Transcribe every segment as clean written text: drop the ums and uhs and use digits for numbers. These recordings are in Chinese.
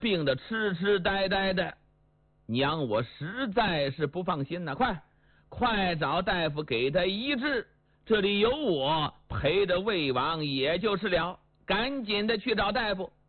病得痴痴呆呆的，娘我实在是不放心呐！快找大夫给他医治，这里有我陪着魏王也就是了。赶紧的去找大夫。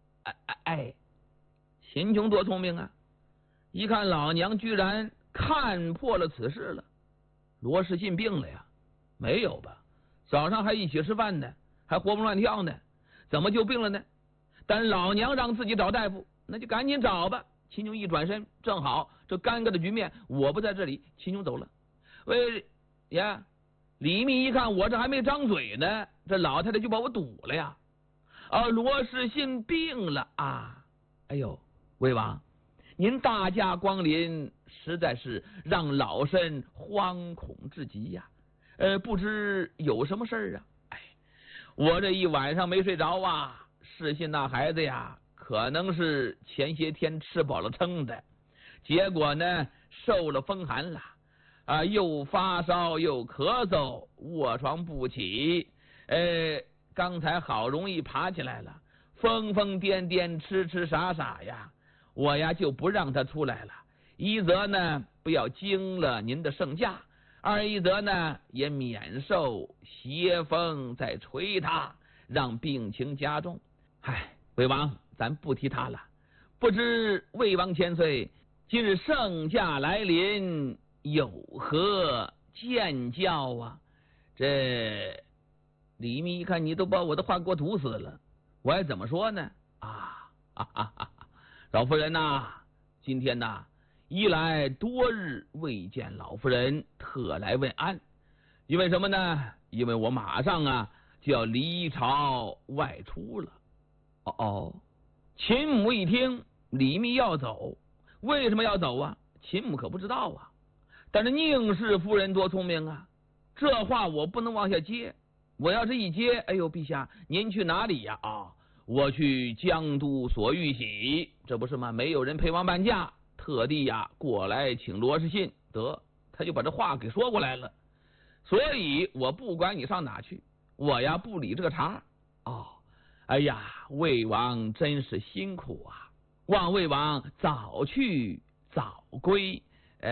秦琼多聪明啊，一看老娘居然看破了此事了。罗士信病了呀？没有吧，早上还一起吃饭呢，还活蹦乱跳呢，怎么就病了呢？但老娘让自己找大夫，那就赶紧找吧。秦琼一转身，正好这尴尬的局面我不在这里，秦琼走了。喂呀，李密一看我这还没张嘴呢，这老太太就把我堵了呀。罗士信病了啊！哎呦，魏王，您大驾光临，实在是让老身惶恐至极呀。不知有什么事儿啊？我这一晚上没睡着啊，士信那孩子呀，可能是前些天吃饱了撑的，结果呢受了风寒了又发烧又咳嗽，卧床不起。刚才好容易爬起来了，疯疯癫癫痴痴傻傻呀，我呀就不让他出来了。一则呢不要惊了您的圣驾，二一则呢也免受邪风在吹他，让病情加重。魏王咱不提他了，不知魏王千岁今日圣驾来临，有何见教啊？这李密一看你都把我的话给我堵死了，我还怎么说呢？老夫人呐，今天呐一来多日未见老夫人，特来问安。因为什么呢？因为我马上就要离朝外出了。秦母一听李密要走，为什么要走啊？秦母可不知道啊。但是宁氏夫人多聪明啊，这话我不能往下接。我要是一接，哎呦，陛下您去哪里呀？我去江都所玉玺，这不是吗？没有人陪王伴驾，特地过来请罗士信，得他就把这话给说过来了。所以我不管你上哪去，我不理这个茬。哎呀，魏王真是辛苦啊，望魏王早去早归。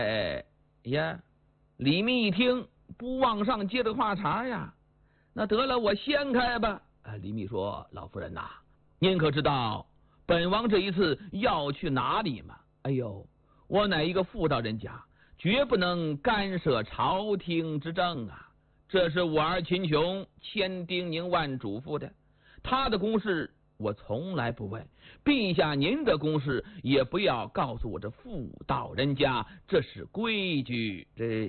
李密一听不往上接这话茬呀，那得了，我先开吧。李密说：老夫人呐，您可知道本王这一次要去哪里吗？我乃一个妇道人家，绝不能干涉朝廷之政啊，这是我儿秦琼千叮咛万嘱咐的，他的公事我从来不问，陛下您的公事也不要告诉我这妇道人家，这是规矩。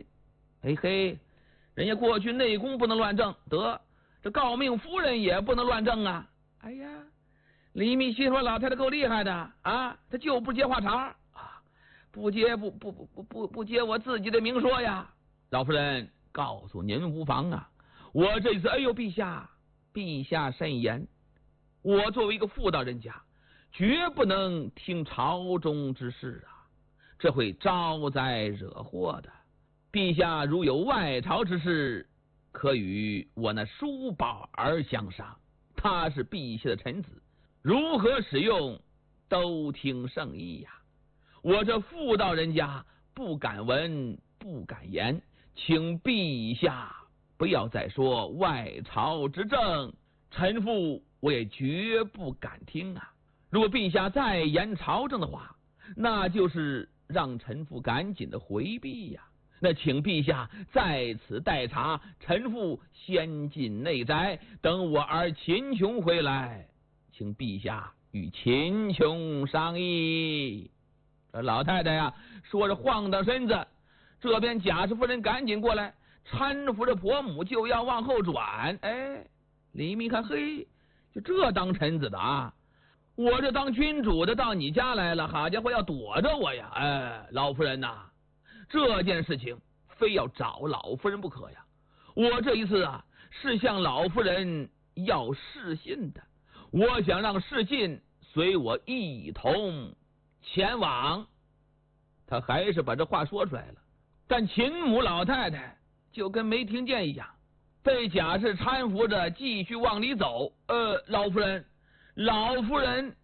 人家过去内宫不能乱政，得这诰命夫人也不能乱政啊。李密心说老太太够厉害的啊，他就不接话茬不接我自己的明说呀。老夫人告诉您无妨啊，我这次陛下慎言，我作为一个妇道人家，绝不能听朝中之事啊，这会招灾惹祸的。陛下如有外朝之事，可与我那叔宝儿相商，他是陛下的臣子，如何使用都听圣意呀。我这妇道人家不敢闻不敢言，请陛下不要再说外朝之政，臣妇我也绝不敢听啊。如果陛下再言朝政的话，那就是让臣妇赶紧的回避呀。那请陛下在此待查，臣妇先进内宅，等我儿秦琼回来，请陛下与秦琼商议。这老太太说着晃荡身子，这边贾氏夫人赶紧过来搀扶着婆母就要往后转。李密看，就这当臣子的啊，我这当君主的到你家来了，好家伙要躲着我呀。老夫人呐，这件事情非要找老夫人不可呀。我这一次是向老夫人要士信的，我想让士信随我一同前往。他还是把这话说出来了，但秦母老太太就跟没听见一样，被贾氏搀扶着继续往里走。老夫人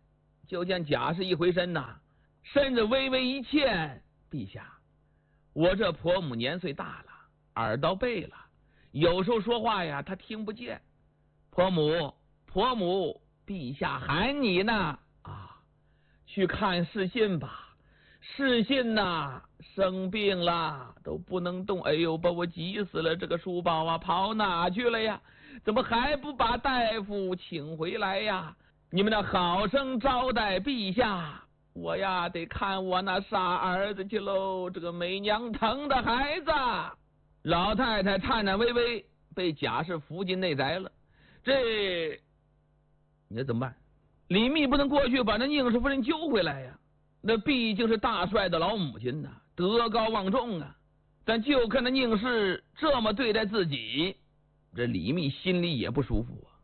就见贾氏一回身呐，身子微微一欠，陛下，我这婆母年岁大了，耳到背了，有时候说话呀，她听不见。婆母，陛下喊你呢啊，去看世信吧。世信呐，生病了，都不能动。哎呦，把我急死了！这个书包啊，跑哪去了呀？怎么还不把大夫请回来呀？你们得好生招待陛下，我呀得看我那傻儿子去喽。这个没娘疼的孩子，老太太颤颤巍巍被贾氏扶进内宅了。这你说怎么办？李密不能过去把那宁氏夫人揪回来呀。那毕竟是大帅的老母亲呐，德高望重啊。但就看那宁氏这么对待自己，这李密心里也不舒服啊。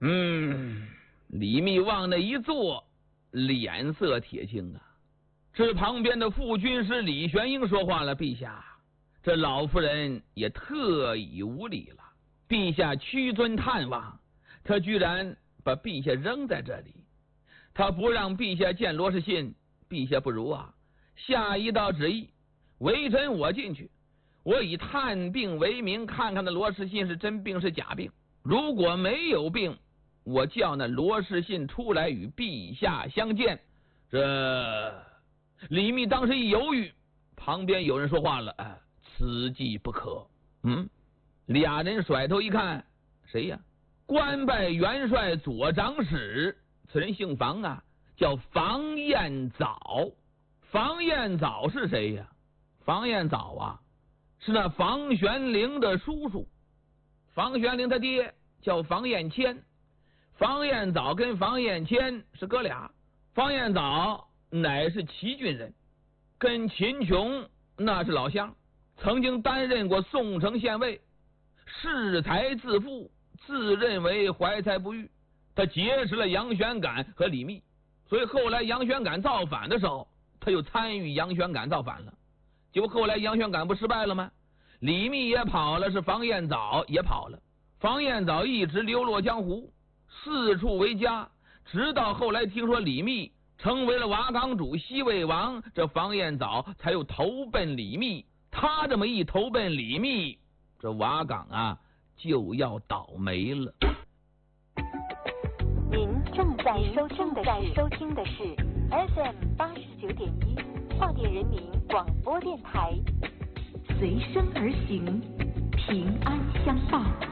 李密往那一坐，脸色铁青啊。这旁边的副军师李玄英说话了：“陛下，这老夫人也特已无礼了。陛下屈尊探望，他居然把陛下扔在这里，他不让陛下见罗士信。陛下不如啊，下一道旨意，微臣我进去，我以探病为名，看看那罗士信是真病是假病。如果没有病，我叫那罗士信出来与陛下相见。”这李密当时一犹豫，旁边有人说话了：“此计不可。”俩人甩头一看，谁呀？官拜元帅左长史，此人姓房啊，叫房彦藻。房彦藻是谁呀？房彦藻啊，是那房玄龄的叔叔。房玄龄他爹叫房彦谦，房彦藻跟房彦谦是哥俩。房彦藻乃是齐郡人，跟秦琼那是老乡，曾经担任过宋城县尉，恃才自负，自认为怀才不遇。他结识了杨玄感和李密，所以后来杨玄感造反的时候，他又参与杨玄感造反了。结果后来杨玄感不失败了吗？李密也跑了，是房彦藻也跑了。房彦藻一直流落江湖，四处为家，直到后来听说李密成为了瓦岗主西魏王，这房彦藻才又投奔李密。他这么一投奔李密，这瓦岗啊就要倒霉了。 您正在收听的是 FM 89.1化电人民广播电台，随声而行，平安相伴。